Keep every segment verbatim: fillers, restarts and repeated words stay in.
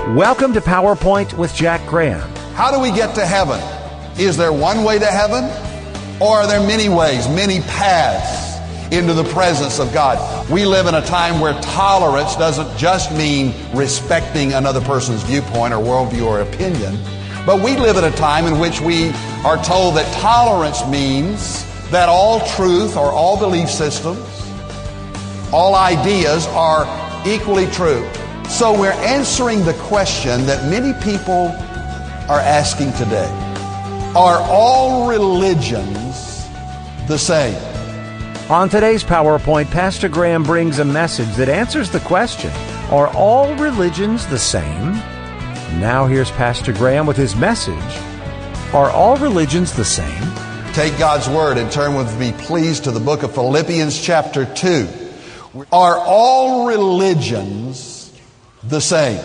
Welcome to PowerPoint with Jack Graham. How do we get to heaven? Is there one way to heaven? Or are there many ways, many paths into the presence of God? We live in a time where tolerance doesn't just mean respecting another person's viewpoint or worldview or opinion, but we live in a time in which we are told that tolerance means that all truth or all belief systems, all ideas are equally true. So we're answering the question that many people are asking today. Are all religions the same? On today's PowerPoint, Pastor Graham brings a message that answers the question, are all religions the same? Now here's Pastor Graham with his message, are all religions the same? Take God's Word and turn with me, please, to the book of Philippians chapter two. Are all religions the same?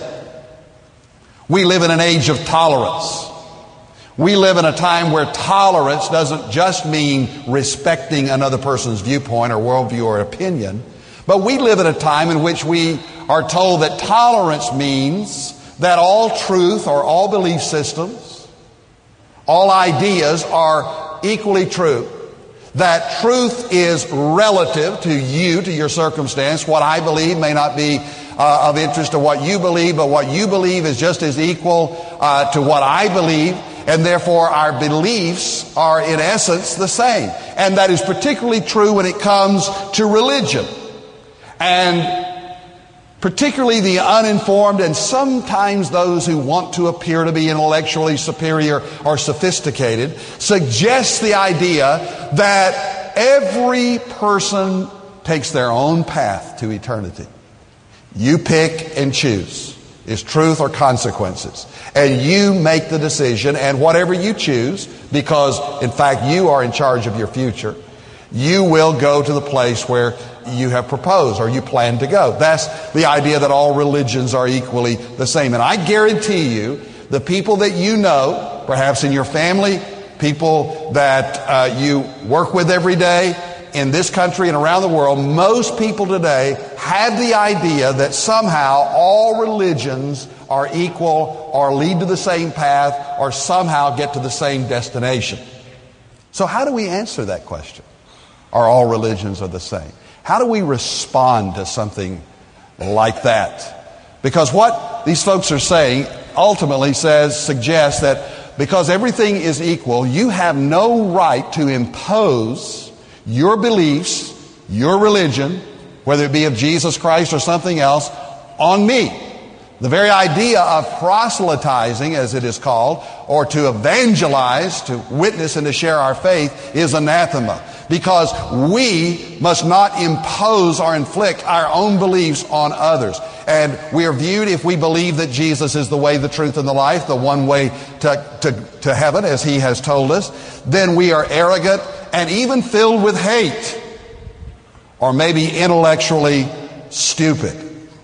We live in an age of tolerance. We live in a time where tolerance doesn't just mean respecting another person's viewpoint or worldview or opinion, but we live in a time in which we are told that tolerance means that all truth or all belief systems, all ideas are equally true. That truth is relative to you, to your circumstance. What I believe may not be uh, of interest to what you believe, but what you believe is just as equal uh, to what I believe. And therefore, our beliefs are, in essence, the same. And that is particularly true when it comes to religion. And particularly the uninformed and sometimes those who want to appear to be intellectually superior or sophisticated suggest the idea that every person takes their own path to eternity. You pick and choose. Is truth or consequences. And you make the decision, and whatever you choose, because in fact you are in charge of your future, you will go to the place where you have proposed or you plan to go. That's the idea that all religions are equally the same. And I guarantee you, the people that you know, perhaps in your family, people that uh, you work with every day, in this country and around the world, most people today have the idea that somehow all religions are equal or lead to the same path or somehow get to the same destination. So how do we answer that question? Are all religions are the same? How do we respond to something like that? Because what these folks are saying ultimately says, suggests that because everything is equal, you have no right to impose your beliefs, your religion, whether it be of Jesus Christ or something else, on me. The very idea of proselytizing, as it is called, or to evangelize, to witness and to share our faith, is anathema. Because we must not impose or inflict our own beliefs on others. And we are viewed, if we believe that Jesus is the way, the truth, and the life, the one way to, to, to heaven, as He has told us, then we are arrogant and even filled with hate, or maybe intellectually stupid.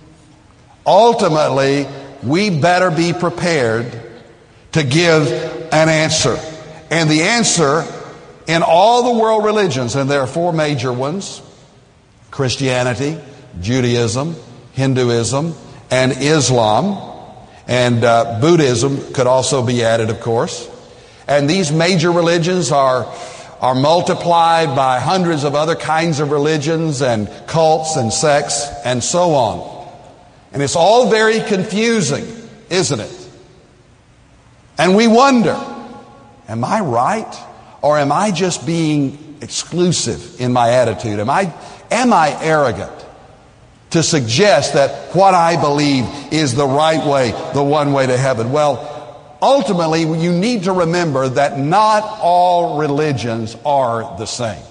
Ultimately, we better be prepared to give an answer. And the answer in all the world religions, and there are four major ones: Christianity, Judaism, Hinduism, and Islam. And uh, Buddhism could also be added, of course. And these major religions are are multiplied by hundreds of other kinds of religions and cults and sects and so on. And it's all very confusing, isn't it? And we wonder, am I right? Or am I just being exclusive in my attitude? Am I, am I arrogant to suggest that what I believe is the right way, the one way to heaven? Well, ultimately, you need to remember that not all religions are the same.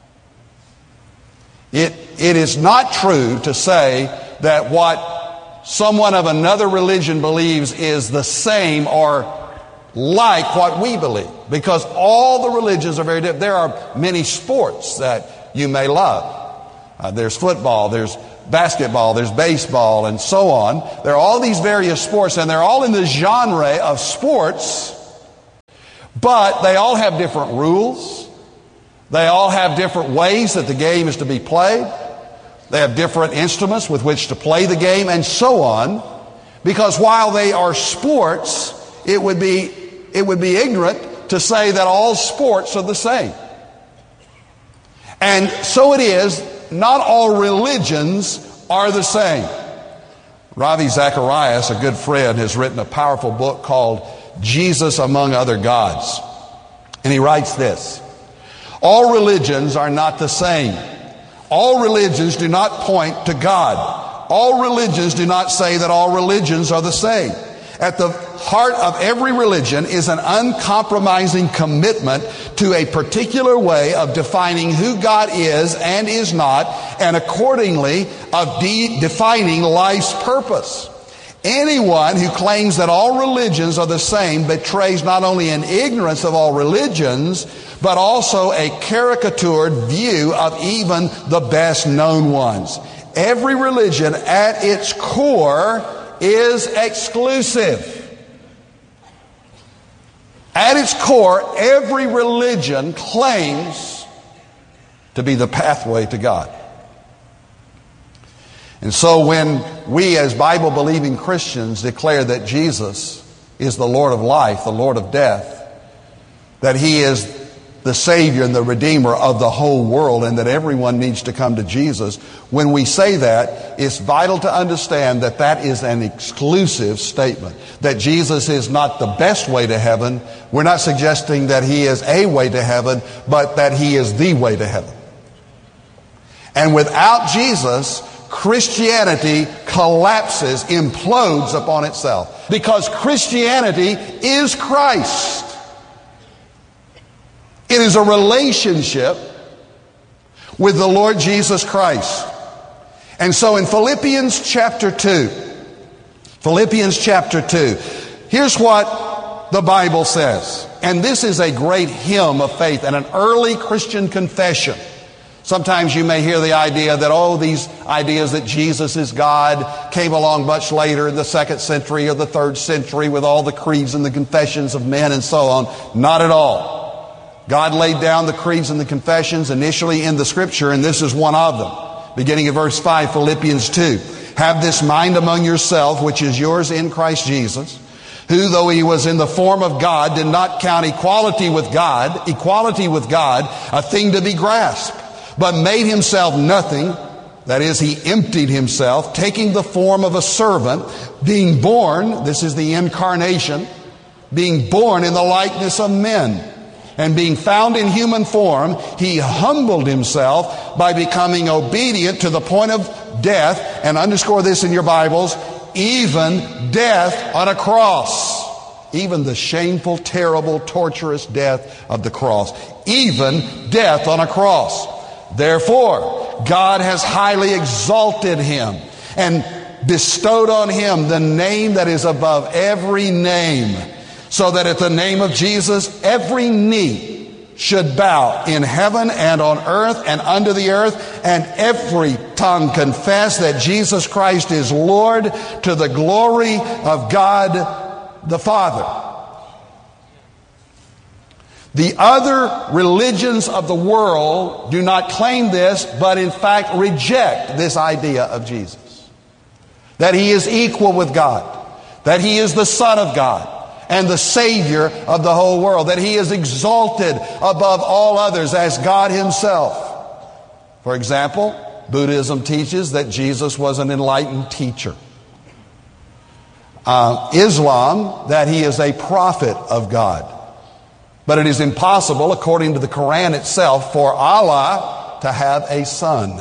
It, it is not true to say that what someone of another religion believes is the same or like what we believe, because all the religions are very different. There are many sports that you may love. Uh, there's football, there's basketball, there's baseball, and so on. There are all these various sports, and they're all in the genre of sports, but they all have different rules. They all have different ways that the game is to be played. They have different instruments with which to play the game, and so on. Because while they are sports, it would be, it would be ignorant to say that all sports are the same. And so it is, not all religions are the same. Ravi Zacharias, a good friend, has written a powerful book called Jesus Among Other Gods. And he writes this: all religions are not the same. All religions do not point to God. All religions do not say that all religions are the same. At the heart of every religion is an uncompromising commitment to a particular way of defining who God is and is not, and accordingly of de- defining life's purpose. Anyone who claims that all religions are the same betrays not only an ignorance of all religions, but also a caricatured view of even the best known ones. Every religion at its core is exclusive. At its core, every religion claims to be the pathway to God. And so when we as Bible-believing Christians declare that Jesus is the Lord of life, the Lord of death, that He is the Savior and the Redeemer of the whole world, and that everyone needs to come to Jesus, when we say that, it's vital to understand that that is an exclusive statement. That Jesus is not the best way to heaven. We're not suggesting that He is a way to heaven, but that He is the way to heaven. And without Jesus, Christianity collapses, implodes upon itself. Because Christianity is Christ. It is a relationship with the Lord Jesus Christ. And so in Philippians chapter two, Philippians chapter two, here's what the Bible says. And this is a great hymn of faith and an early Christian confession. Sometimes you may hear the idea that, oh, these ideas that Jesus is God came along much later in the second century or the third century with all the creeds and the confessions of men and so on. Not at all. God laid down the creeds and the confessions initially in the Scripture, and this is one of them. Beginning at verse five, Philippians two. Have this mind among yourself, which is yours in Christ Jesus, who, though He was in the form of God, did not count equality with God, equality with God, a thing to be grasped, but made Himself nothing. That is, He emptied Himself, taking the form of a servant, being born, this is the incarnation, being born in the likeness of men. And being found in human form, He humbled Himself by becoming obedient to the point of death, and underscore this in your Bibles, even death on a cross. Even the shameful, terrible, torturous death of the cross. Even death on a cross. Therefore, God has highly exalted Him and bestowed on Him the name that is above every name, so that at the name of Jesus, every knee should bow in heaven and on earth and under the earth, and every tongue confess that Jesus Christ is Lord, to the glory of God the Father. The other religions of the world do not claim this, but in fact reject this idea of Jesus. That He is equal with God. That He is the Son of God and the Savior of the whole world. That He is exalted above all others as God Himself. For example, Buddhism teaches that Jesus was an enlightened teacher. Uh, Islam, that He is a prophet of God. But it is impossible, according to the Quran itself, for Allah to have a son.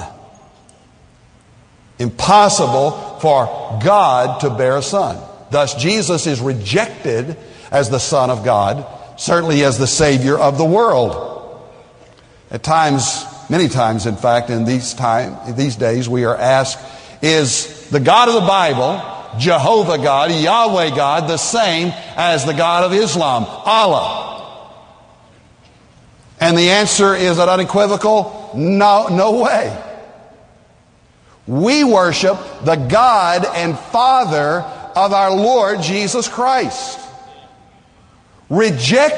Impossible for God to bear a son. Thus, Jesus is rejected as the Son of God, certainly as the Savior of the world. At times, many times, in fact, in these time, these days, we are asked, is the God of the Bible, Jehovah God, Yahweh God, the same as the God of Islam, Allah? And the answer is an unequivocal, no, no way. We worship the God and Father of our Lord Jesus Christ. Reject